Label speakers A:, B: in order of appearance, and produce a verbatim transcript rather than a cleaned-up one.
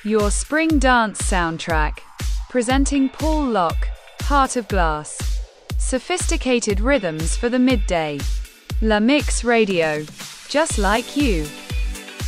A: Your spring dance soundtrack. Presenting Paul Locke, Heart of Glass. Sophisticated rhythms for the midday. La Mix Radio. Just like you.